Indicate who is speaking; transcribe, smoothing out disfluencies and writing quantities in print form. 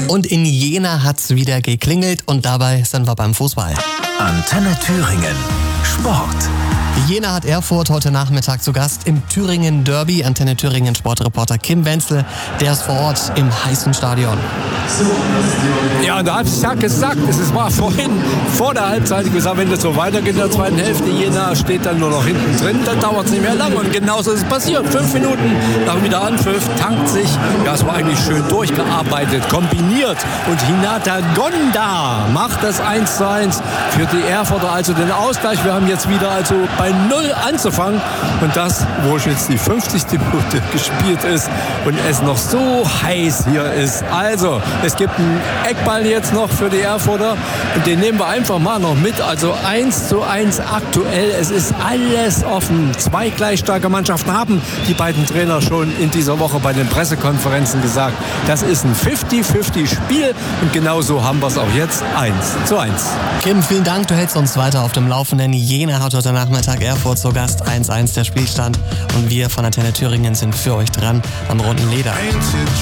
Speaker 1: Und in Jena hat's wieder geklingelt und dabei sind wir beim Fußball.
Speaker 2: Antenne Thüringen. Sport.
Speaker 1: Jena hat Erfurt heute Nachmittag zu Gast im Thüringen Derby. Antenne Thüringen Sportreporter Kim Wenzel, der ist vor Ort im heißen Stadion.
Speaker 3: Ja, da habe ich ja gesagt, es war vorhin vor der Halbzeit gesagt, wenn das so weitergeht in der zweiten Hälfte, Jena steht dann nur noch hinten drin, dann dauert es nicht mehr lange. Und genauso ist es passiert. 5 Minuten nach Wiederanpfiff, tankt sich. Ja, es war eigentlich schön durchgearbeitet, kombiniert. Und Hinata Gonda macht das 1:1 für die Erfurter, also den Ausgleich. Wir haben jetzt wieder also bei 0 anzufangen. Und das, wo jetzt die 50. Minute gespielt ist und es noch so heiß hier ist. Also, es gibt einen Eckball jetzt noch für die Erfurter und den nehmen wir einfach mal noch mit. Also 1:1 aktuell. Es ist alles offen. 2 gleich starke Mannschaften haben die beiden Trainer schon in dieser Woche bei den Pressekonferenzen gesagt. Das ist ein 50-50-Spiel und genauso haben wir es auch jetzt 1:1.
Speaker 1: Kim, vielen Dank, du hältst uns weiter auf dem Laufenden. Jena hat heute Nachmittag Erfurt zu Gast, 1:1 der Spielstand und wir von Antenne Thüringen sind für euch dran am roten Leder.